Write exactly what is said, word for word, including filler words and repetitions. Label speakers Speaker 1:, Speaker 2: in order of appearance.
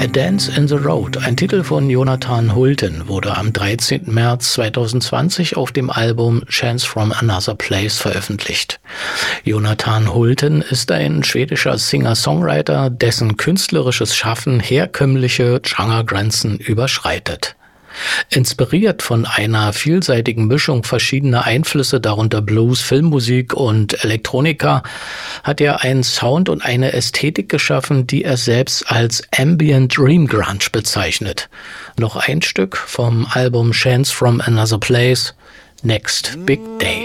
Speaker 1: A Dance in the Road, ein Titel von Jonathan Hulten, wurde am dreizehnten März zweitausendzwanzig auf dem Album Chance from Another Place veröffentlicht. Jonathan Hulten ist ein schwedischer Singer-Songwriter, dessen künstlerisches Schaffen herkömmliche Genregrenzen überschreitet. Inspiriert von einer vielseitigen Mischung verschiedener Einflüsse, darunter Blues, Filmmusik und Elektronika, hat er einen Sound und eine Ästhetik geschaffen, die er selbst als Ambient Dream Grunge bezeichnet. Noch ein Stück vom Album Chance from Another Place, Next Big Day.